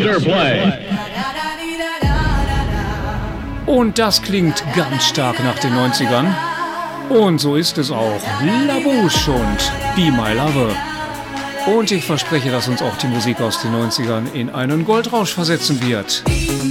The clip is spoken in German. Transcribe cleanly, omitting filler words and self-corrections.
Master Play. Und das klingt ganz stark nach den 90ern. Und so ist es auch. La Bouche und Be My Lover. Und ich verspreche, dass uns auch die Musik aus den 90ern in einen Goldrausch versetzen wird.